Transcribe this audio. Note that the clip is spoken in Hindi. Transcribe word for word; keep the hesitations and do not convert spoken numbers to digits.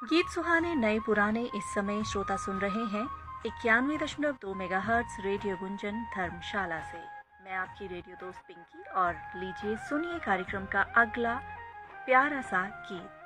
गीत सुहाने नए पुराने इस समय श्रोता सुन रहे हैं इक्यानवे दशमलव दो मेगा हर्ट्स रेडियो गुंजन धर्मशाला से। मैं आपकी रेडियो दोस्त पिंकी और लीजिए सुनिए कार्यक्रम का अगला प्यारा सा गीत।